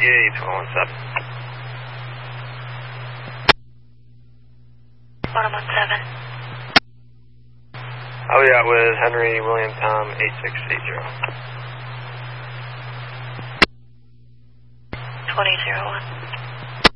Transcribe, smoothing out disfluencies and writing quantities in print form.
Yeah, 1217. 1117. I'll be out with Henry William Tom 8680. 2001.